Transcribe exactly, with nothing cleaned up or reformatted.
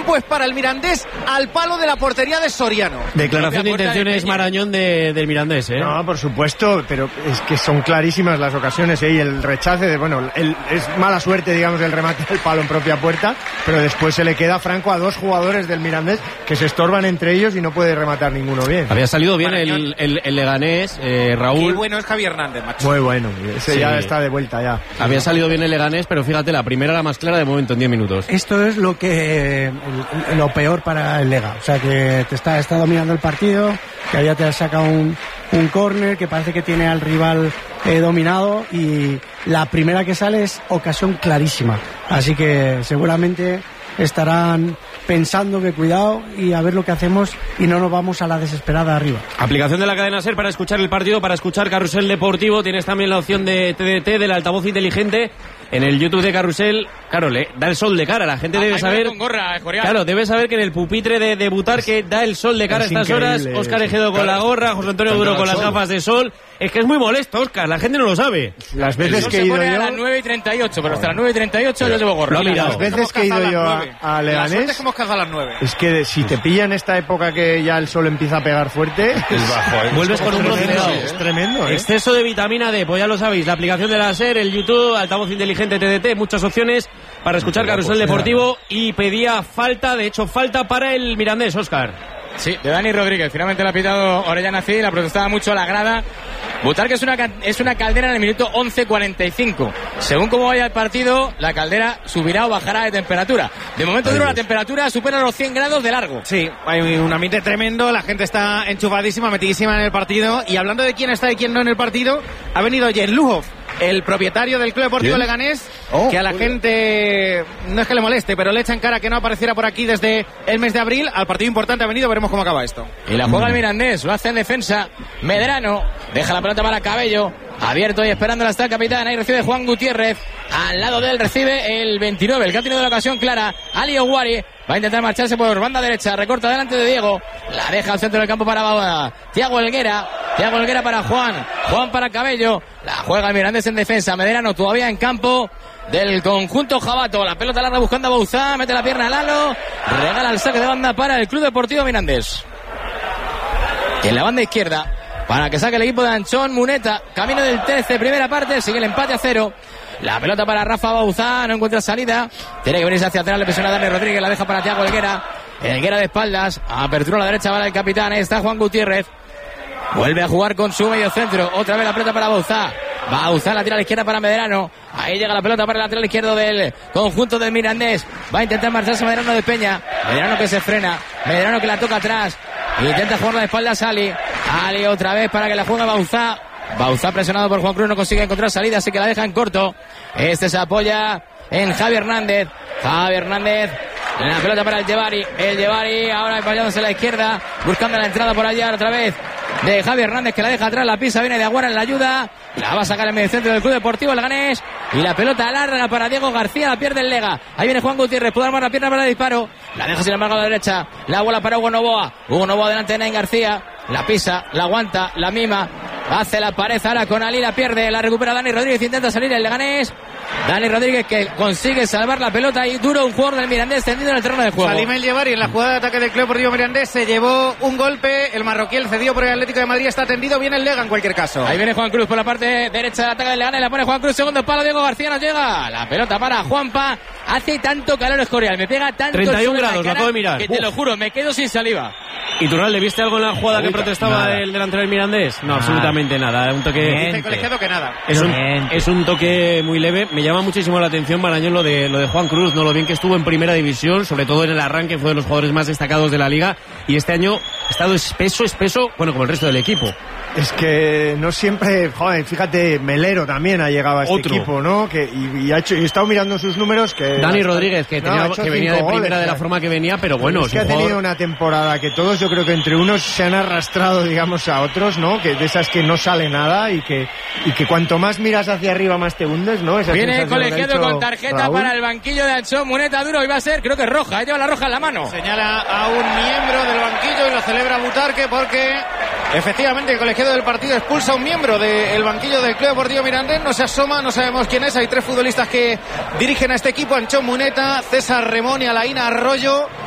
pues para el Mirandés al palo de la portería de Soriano. Declaración de intenciones de Marañón de, del Mirandés, ¿eh? No, por supuesto, pero es que son clarísimas las ocasiones, ¿eh? Y el rechace de, bueno, el, es mala suerte, digamos, el remate del palo en propia puerta, pero después se le queda franco a dos jugadores del Mirandés que se estorban entre ellos y no puede rematar ninguno bien. Había salido bien el, el, el Leganés, eh, Raúl. Qué bueno es Javi Hernández, macho. Muy bueno, ese sí. ya está de vuelta ya. Había salido bien el Leganés, pero fíjate, la primera era más clara de momento en diez minutos. Esto es lo que el, lo peor para el Lega, o sea que te está, está dominando el partido, que ya te saca un, un córner, que parece que tiene al rival eh, dominado, y la primera que sale es ocasión clarísima, así que seguramente estarán pensando que cuidado y a ver lo que hacemos y no nos vamos a la desesperada arriba. Aplicación de la cadena SER para escuchar el partido, para escuchar Carrusel Deportivo. Tienes también la opción de T D T, del altavoz inteligente. En el YouTube de Carrusel, claro, le da el sol de cara. La gente ah, debe saber. Con gorra, claro, debe saber que en el pupitre de debutar que da el sol de cara a estas horas. Óscar Ejedo con la gorra, José Antonio Duro con las gafas de sol. Es que es muy molesto, Óscar, la gente no lo sabe. Las veces que he se ido pone yo a las nueve y treinta y ocho, pero hasta las nueve y treinta y ocho yo llevo gorra. No, las veces que he ido yo a, a Leganés, es que hemos cagado a las nueve. Es que si te pilla en esta época que ya el sol empieza a pegar fuerte, es bajo, ¿eh? vuelves con un bronceado. Es tremendo, ¿eh? Exceso de vitamina D, pues ya lo sabéis. La aplicación de la SER, el YouTube, altavoz inteligente T D T, muchas opciones para escuchar Carrusel Deportivo. Y pedía falta, de hecho falta para el Mirandés, Óscar. Sí, de Dani Rodríguez. Finalmente le ha pitado Orellana Cid, la protestaba mucho la grada. Butarque es una, es una caldera en el minuto once cuarenta y cinco. Según cómo vaya el partido, la caldera subirá o bajará de temperatura. De momento dura la temperatura, supera los cien grados de largo. Sí, hay un ambiente tremendo, la gente está enchufadísima, metidísima en el partido. Y hablando de quién está y quién no en el partido, ha venido Jen Lujov, el propietario del Club Deportivo ¿Quién? Leganés, oh, que a la joder. gente no es que le moleste, pero le echan cara que no apareciera por aquí desde el mes de abril. Al partido importante ha venido, veremos cómo acaba esto. Y la juega el Mirandés, lo hace en defensa. Medrano deja la pelota para Cabello, abierto y esperándola está el capitán. Ahí recibe Juan Gutiérrez, al lado de él recibe el veintinueve, el que ha tenido la ocasión clara, Ali Oguari. Va a intentar marcharse por banda derecha, recorta delante de Diego, la deja al centro del campo para Thiago Helguera, Thiago Helguera para Juan, Juan para Cabello, la juega el Mirandés en defensa. Medrano todavía en campo del conjunto jabato, la pelota larga buscando a Bouzá, mete la pierna a Lalo, regala el saque de banda para el Club Deportivo Mirandés. Y en la banda izquierda, para que saque el equipo de Anchón Muneta, camino del trece, primera parte, sigue el empate a cero. La pelota para Rafa Bouzá, no encuentra salida, tiene que venirse hacia atrás, le presiona a Dani Rodríguez, la deja para Thiago Helguera, Helguera de espaldas, apertura a la derecha para el capitán, ahí está Juan Gutiérrez, vuelve a jugar con su medio centro, otra vez la pelota para Bouzá, Bouzá la tira a la izquierda para Medrano, ahí llega la pelota para el lateral izquierdo del conjunto del Mirandés, va a intentar marcharse Medrano de Peña, Medrano que se frena, Medrano que la toca atrás, intenta jugar la espalda a Ali, Ali otra vez para que la juegue Bouzá, Bouzá presionado por Juan Cruz, no consigue encontrar salida, así que la deja en corto. Este se apoya en Javi Hernández. Javi Hernández, la pelota para el Yevari. El Yevari ahora apoyándose a la izquierda, buscando la entrada por allá otra vez de Javi Hernández, que la deja atrás, la pisa, viene de Aguara en la ayuda. La va a sacar en medio centro del Club Deportivo Leganés. Y la pelota larga para Diego García, la pierde el Lega. Ahí viene Juan Gutiérrez, puede armar la pierna para el disparo. La deja sin embargo a la derecha. La bola para Hugo Novoa. Hugo Novoa delante de Nain García. La pisa, la aguanta, la mima. Hace la pared ahora con Ali, la pierde, la recupera Dani Rodríguez, intenta salir el Leganés. Dani Rodríguez que consigue salvar la pelota y duro un jugador del Mirandés tendido en el terreno de juego. Salim El Yevari en la jugada de ataque del Club Deportivo Mirandés se llevó un golpe, el marroquí, el cedido por el Atlético de Madrid, está tendido, viene el Lega en cualquier caso. Ahí viene Juan Cruz por la parte derecha del ataque del Leganés, la pone Juan Cruz, segundo palo, Diego García no llega, la pelota para Juanpa, hace tanto calor Escorial, me pega tanto treinta y un grados, la acabo de mirar. Que te Uf. lo juro, me quedo sin saliva. ¿Y Turralde, viste algo en la jugada Uy, que protestaba nada. el delantero del Mirandés? No, nada. absolutamente nada. Un toque. Dice el colegiado que nada. Es un, es un toque muy leve. Me llama muchísimo la atención, Marañón, lo de lo de Juan Cruz, no lo bien que estuvo en primera división, sobre todo en el arranque, fue de los jugadores más destacados de la liga. Y este año ha estado espeso, espeso, bueno, como el resto del equipo. Es que no siempre, joder, fíjate, Melero también ha llegado a este Otro. equipo, ¿no? Que, y, y ha hecho, y he estado mirando sus números que... Dani Rodríguez, que, no, tenía, ha hecho que venía de cinco primera goles, de la claro. forma que venía, pero bueno, es que es ha un tenido jugador... una temporada que todos, yo creo que entre unos se han arrastrado, digamos, a otros, ¿no? Que de esas que no sale nada y que, y que cuanto más miras hacia arriba más te hundes, ¿no? Esa Viene sensación que ha colegiado hecho con tarjeta Raúl. para el banquillo de Anchón Muneta, duro, y va a ser, creo que es roja, lleva la roja en la mano. Señala a un miembro del banquillo y lo celebra Butarque porque efectivamente el colegiado del partido expulsa a un miembro del banquillo del Club Deportivo Mirandés. No se asoma, no sabemos quién es. Hay tres futbolistas que dirigen a este equipo: Anchón Muneta, César Remón y Alaína Arroyo.